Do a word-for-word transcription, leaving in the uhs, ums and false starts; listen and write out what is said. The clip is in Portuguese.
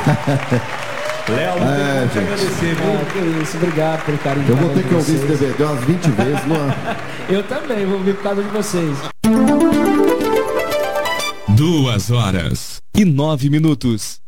Léo, não é, tem que agradecer, viu? Ah, que isso, obrigado pelo carinho. Eu vou ter que ouvir esse D V D umas vinte vezes. Não... Eu também vou ouvir por causa de vocês. Duas horas e nove minutos.